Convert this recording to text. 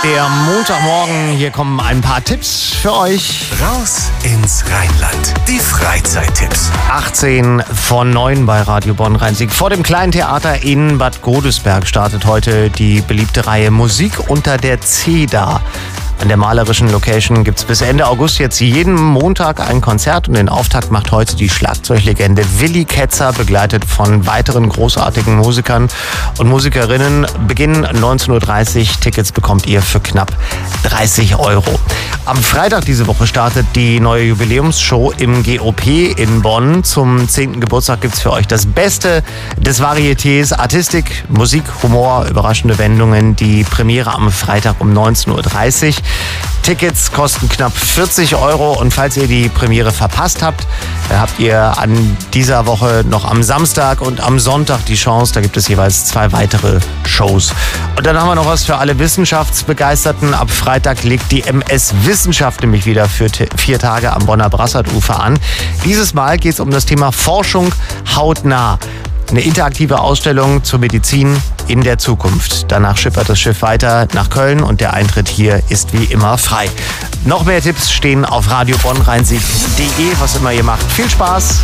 Der Montagmorgen, hier kommen ein paar Tipps für euch. Raus ins Rheinland. Die Freizeittipps. 18 von 9 bei Radio Bonn-Rhein-Sieg. Vor dem Kleinen Theater in Bad Godesberg startet heute die beliebte Reihe Musik unter der Zeder. An der malerischen Location gibt es bis Ende August jetzt jeden Montag ein Konzert und den Auftakt macht heute die Schlagzeuglegende Willi Ketzer, begleitet von weiteren großartigen Musikern und Musikerinnen. Beginn 19.30 Uhr, Tickets bekommt ihr für knapp 30 €. Am Freitag diese Woche startet die neue Jubiläumsshow im GOP in Bonn. Zum 10. Geburtstag gibt es für euch das Beste des Varietés, Artistik, Musik, Humor, überraschende Wendungen. Die Premiere am Freitag um 19.30 Uhr. Tickets kosten knapp 40 € und falls ihr die Premiere verpasst habt, habt ihr an dieser Woche noch am Samstag und am Sonntag die Chance. Da gibt es jeweils 2 weitere Shows. Und dann haben wir noch was für alle Wissenschaftsbegeisterten. Ab Freitag legt die MS Wissenschaft nämlich wieder für 4 Tage am Bonner Brassertufer an. Dieses Mal geht es um das Thema Forschung hautnah. Eine interaktive Ausstellung zur Medizin in der Zukunft. Danach schippert das Schiff weiter nach Köln und der Eintritt hier ist wie immer frei. Noch mehr Tipps stehen auf radiobonnrheinsieg.de, was immer ihr macht. Viel Spaß!